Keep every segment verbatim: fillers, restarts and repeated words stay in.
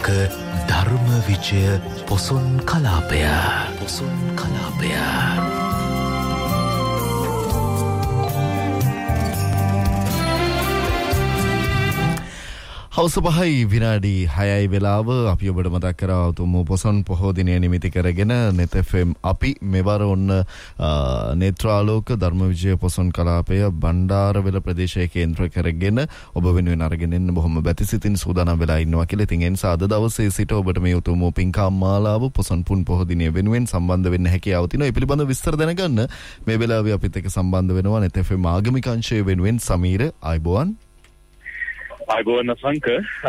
නේත්‍රාලෝක ධර්ම විජය පොසොන් කලාපය පොසොන් කලාපය හවස පහයි විනාඩි හයයි වෙලාව අපි ඔබට මතක් කරා උතුම් පොසොන් පොහෝ දිනය නිමිති කරගෙන net F M අපි මෙවර ඔන්න නේත්‍රාලෝක ධර්ම විජය පොසොන් කලාපය බණ්ඩාරවෙල ප්‍රදේශයේ කේන්ද්‍ර කරගෙන ඔබ වෙනුවෙන් අරගෙන එන්න බොහොම බැතිසිතින් සූදානම් වෙලා ඉන්නවා කියලා. ඉතින් ඒ නිසා අද දවසේ සිට ඔබට මේ උතුම් පින්කම් මාලාව පොසොන් පුන් පොහෝ දිනය වෙනුවෙන් සම්බන්ධ වෙන්න හැකියාව තියෙනවා. ඒ පිළිබඳව විස්තර දැනගන්න මේ වෙලාවේ අපිත් එක්ක සම්බන්ධ වෙනවා net F M ආගමික අංශය වෙනුවෙන් සමීර ආයිබෝවන්. ආගෝන සංක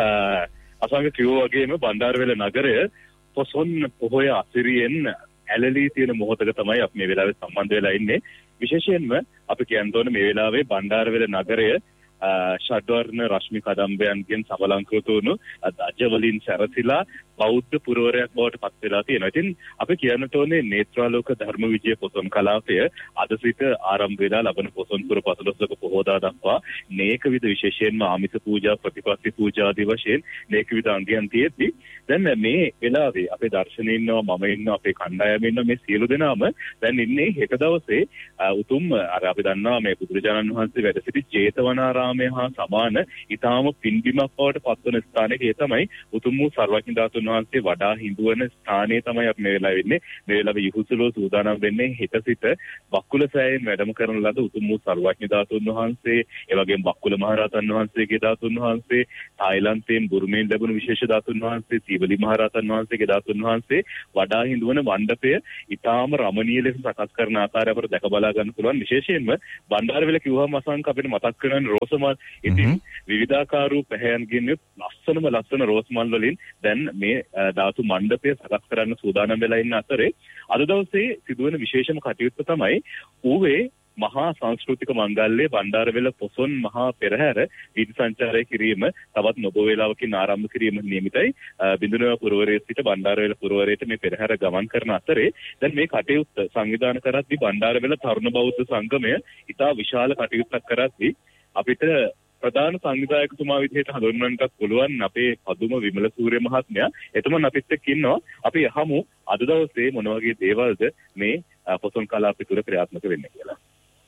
අසංක කිව්ව වගේම බණ්ඩාරවෙල නගරය පොසොන් පොහොය අසිරියෙන් ඇලලී තියෙන මොහොතක තමයි අපි මේ වෙලාවේ සම්බන්ධ වෙලා ඉන්නේ. විශේෂයෙන්ම අපි කියන්න ඕනේ මේ වෙලාවේ බණ්ඩාරවෙල නගරය ෂඩ්වර්ණ රශ්මි කදම්බයන්ගෙන් සමලංකృత වුණු දජ වලින් සැරසිලා බෞද්ධ පුරවරයක් බවට පත් වෙලා තියෙනවා. ඉතින් අපි කියන්නට ඕනේ නේත්‍රාලෝක ධර්ම විජය පොසොන් කලාපය අද සිට ආරම්භ වෙලා ලබන පොසොන් පුර පසළොස්වක පොහෝදා දක්වා නේක විද විශේෂයෙන්ම ආමිස පූජා ප්‍රතිපත්ති පූජා ආදී වශයෙන් නේක විද අංගයන් තියෙද්දි දැන් මේ වෙලාවේ අපේ දර්ශනේ ඉන්නවා මම ඉන්නවා අපේ කණ්ඩායම ඉන්නවා මේ සියලු දෙනාම දැන් ඉන්නේ හෙට දවසේ උතුම් අර අපි දන්නවා මේ බුදුරජාණන් වහන්සේ වැඩ සිටි ජේතවනාරාමය හා සමාන ඊටාම පින්බිමක් බවට පත්වන ස්ථානයේ තමයි උතුම් වූ සර්වඥ ධාතුන් වහන්සේ වඩා හිඳුවන ස්ථානයේ තමයි අපි මේ වෙලාවේ ඉන්නේ. මේ වෙලාවේ යහුසුලෝ සූදානම් වෙන්නේ හෙට සිට බක්කුල සෑයෙන් වැඩම කරන ලද උතුම් වූ සර්වඥ ධාතුන් වහන්සේ, ඒ වගේම බක්කුල මහරහතන් වහන්සේගේ ධාතුන් වහන්සේ, තායිලන්තයෙන් බුරුමෙන් ලැබුණු විශේෂ ධාතුන් වහන්සේ, සීවලි මහරහතන් වහන්සේගේ ධාතුන් වහන්සේ වඩා හිඳුවන මණ්ඩපය ඊටාම රමණීය ලෙස සකස් කරන ආකාරය අපට දැක බලා ගන්න පුළුවන්. විශේෂයෙන්ම බණ්ඩාරවෙල කිව්වම අසංක අපිට මතක් කරන රෝසමල් ඉතින් විවිධාකාර වූ පැහැයන්ගෙන් ලස්සනම ලස්සන රෝස් මල් වලින් දැන් මේ ධාතු මණ්ඩපය සකස් කරන්න සූදානම් වෙලා ඉන්න අතරේ අද දවසේ සිදුවන විශේෂම කටයුත්ත තමයි ඌවේ මහා සංස්කෘතික මංගල්‍යයේ බණ්ඩාරවෙල පොසොන් මහා පෙරහැර වීදි සංචාරය කිරීම තවත් නොබෝ වේලාවකින් ආරම්භ කිරීම නියමිතයි. බිඳුනව පුරවරයේ සිට බණ්ඩාරවෙල පුරවරයට මේ පෙරහැර ගමන් කරන අතරේ දැන් මේ කටයුත්ත සංවිධානය කරද්දී බණ්ඩාරවෙල තරුණ බෞද්ධ සංගමය ඉතා විශාල කටයුත්තක් කරද්දී අපිට ප්‍රධාන සංවිධායකතුමා විදිහට හඳුන්වන්නත් පුළුවන් අපේ පදුම විමල සූර්ය මහත්මයා. එතුමන් අපිත් එක්ක ඉන්නවා. අපි අහමු අද දවසේ මොන වගේ දේවල්ද මේ පොසොන් කලාපය තුළ ක්‍රියාත්මක වෙන්නේ කියලා.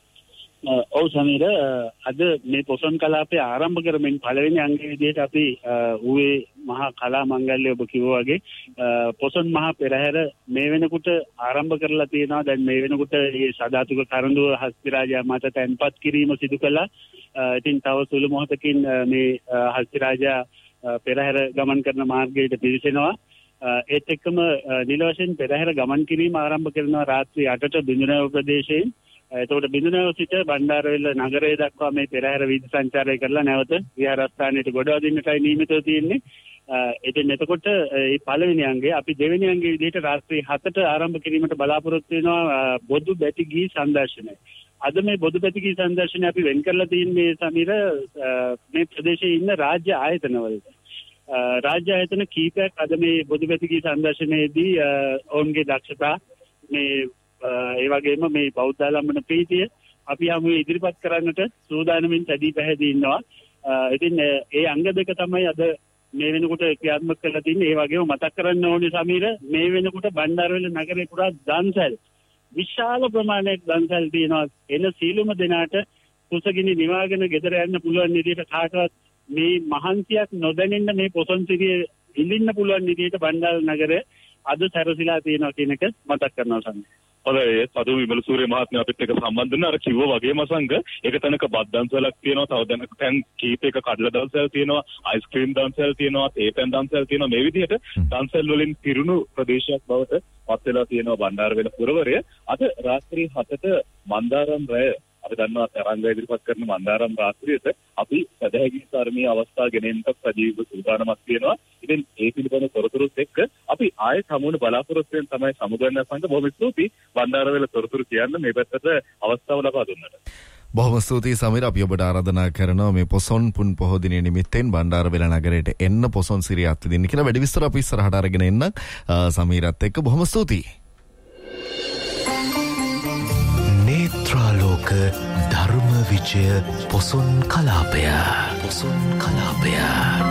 ඔව් සමීර, අද මේ පොසොන් කලාපය ආරම්භ කරමින් පළවෙනි අංගයේ විදිහට අපි ඌවේ මහා කලා මංගල්‍ය ඔබ කිව්වා වගේ පොසොන් මහා පෙරහැර මේ වෙනකොට ආරම්භ කරලා තියෙනවා. දැන් මේ වෙනකොට මේ සදාතුක කරඬුව හස්තිරාජා මත තැන්පත් කිරීම සිදු කළා. ඉතින් තව සුළු මොහොතකින් මේ හස්තිරාජා පෙරහැර ගමන් කරන මාර්ගයට පිවිසෙනවා. ඒත් එක්කම නිල වශයෙන් පෙරහැර ගමන් කිරීම ආරම්භ කරනවා රාත්‍රී අටට බිඳුනව ප්‍රදේශයෙන්. එතකොට බිඳුනව සිට බණ්ඩාරවෙල නගරය දක්වා මේ පෙරහැර වීදි සංචාරය කරලා නැවත විහාරස්ථානයට ගොඩවදින්නටයි නියමිතව තියෙන්නේ. ඉතින් එතකොට මේ පළවෙනි අංගය අපි දෙවෙනි අංගයේ විදිහට රාත්‍රී හතට ආරම්භ කිරීමට බලාපොරොත්තු වෙනවා බොදු බැති ගී සංදර්ශනය. අද මේ බොදු බැති ගී සංදර්ශනය අපි වෙන් කරලා තියෙන්නේ සමීර මේ ප්‍රදේශයේ ඉන්න රාජ්‍ය ආයතනවලට. රාජ්‍ය ආයතන කීපයක් අද මේ බොදු බැති ගී සංදර්ශනයේදී ඔවුන්ගේ දක්ෂතා මේ ඒ වගේම මේ බෞද්ධ ආලම්බන ප්‍රීතිය අපි යමු ඉදිරිපත් කරන්නට සූදානමින් සැදී පැහැදී ඉන්නවා. ඉතින් ඒ අංග දෙක තමයි අද මේ වෙනකොට ක්‍රියාත්මක කරලා තින්නේ. ඒ වගේම මතක් කරන්න ඕනේ සමීර, මේ වෙනකොට බණ්ඩාරවෙල නගරේ පුරා දන්සැල් විශාල ප්‍රමාණයක් දන්සැල් තියෙනවා. එන සීලුම දෙනාට කුසගිනි නිවාගෙන ගෙදර යන්න පුළුවන් විදිහට කාටවත් මේ මහන්සියක් නොදැනෙන්න මේ පොසොන් සිරිය ඉඳින්න පුළුවන් විදිහට බණ්ඩාර නගරය අද සැරසිලා තියෙනවා කියන එක මතක් කරනවා සමීර. හොඳයි, පදු විමල සූර්ය මහත්මයා අපිත් එක්ක සම්බන්ධ වෙන අර කිව්වා වගේම සංග එක තැනක බත් දන්සලක් තියෙනවා, තව තැනක තැන් කීපයක කඩලා දන්සල් තියෙනවා, අයිස්ක්‍රීම් දන්සල් තියෙනවා, තේපැන් දන්සල් තියෙනවා. මේ විදිහට දන්සල් වලින් පිරුණු ප්‍රදේශයක් බවට පත් වෙලා තියෙනවා බණ්ඩාරවෙල පුරවරය. අද රාත්‍රී හතට මන්දාරම් රැය අපි දන්නවා තරංග ඉදිරිපත් කරන මන්දාරම් රාත්‍රියට අපි සදහැගී සාරමී අවස්ථා ගෙනෙන්නත් සජීව සූදානමක් තියෙනවා. ඉතින් ඒ පිළිබඳ තොරතුරුත් එක්ක අපි ආයෙත් හමුවන බලාපොරොත්තු වෙන තමයි සමුගන්න සංඝ. බොහොම ස්තුතියි බණ්ඩාරවෙල තොරතුරු කියන්න මේ පැත්තට අවස්ථාව ලබා දුන්නට. බොහොම ස්තුතියි සමීර. අපි ඔබට ආරාධනා කරනවා මේ පොසොන් පුන් පොහෝ දිනය නිමිත්තෙන් බණ්ඩාරවෙල නගරයට එන්න පොසොන් සිරිය අත්විඳින්න කියලා. වැඩි විස්තර අපි ඉස්සරහට අරගෙන එන්න සමීරත් එක්ක. බොහොම ස්තුතියි. නේත්‍රාලෝක ධර්ම විජය පොසොන් කලාපය පොසොන් කලාපය